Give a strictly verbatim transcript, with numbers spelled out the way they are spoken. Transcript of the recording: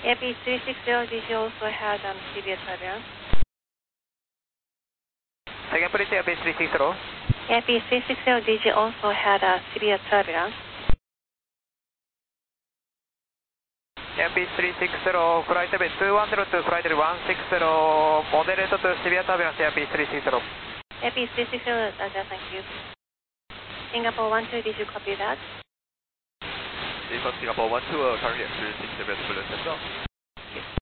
Airbus three sixty, did you also have um, severe turbulence? Again, please, Airbus three sixty. Airbus three sixty, did you also have uh, severe turbulence? Airbus three sixty, flight level two one zero to flight level one sixty, moderate to severe turbulence, Airbus three sixty. Airbus three sixty, Roger, thank you. Singapore one two, did you copy that? Singapore one two, currently at three sixty meters below touchdown.